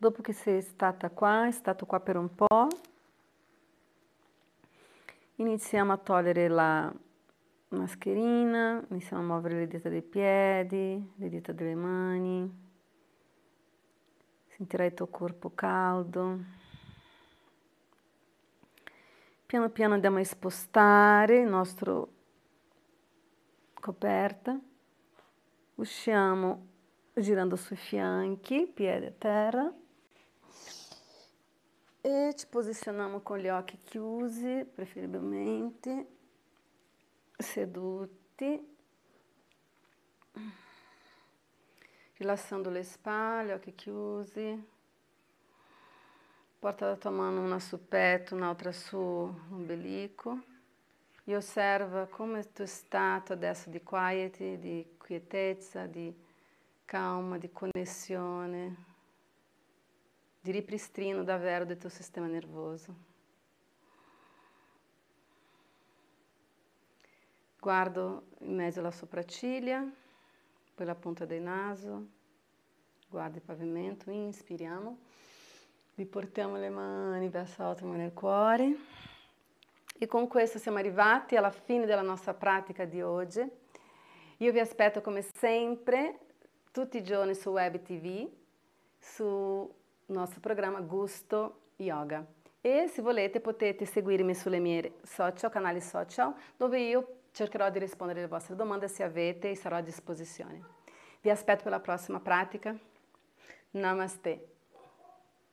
Dopo che sei stato qua per un po', iniziamo a togliere la mascherina, iniziamo a muovere le dita dei piedi, le dita delle mani. Sentirai il tuo corpo caldo. Piano piano andiamo a spostare il nostro coperta. Usciamo girando sui fianchi, piede a terra. E ci posizioniamo con gli occhi chiusi, preferibilmente seduti. Rilassando le spalle, occhi chiusi. Porta la tua mano una sul petto, un'altra sull'ombelico. E osserva come il tuo stato adesso di quiet, di quietezza, di calma, di connessione, di ripristino davvero del tuo sistema nervoso. Guardo in mezzo alla sopracciglia, poi la punta del naso, guarda il pavimento, inspiriamo, riportiamo le mani verso l'alto nel cuore e con questo siamo arrivati alla fine della nostra pratica di oggi. Io vi aspetto come sempre tutti i giorni su Web TV, sul nostro programma Gusto Yoga. E se volete potete seguirmi sulle mie canali social, dove io cercherò di rispondere alle vostre domande se avete e sarò a disposizione. Vi aspetto per la prossima pratica. Namaste.